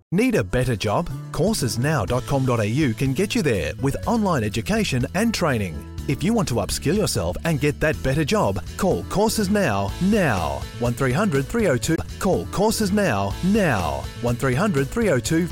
Need a better job? Coursesnow.com.au can get you there with online education and training. If you want to upskill yourself and get that better job, call Courses Now. 1300 302. Call Courses Now. 1300 302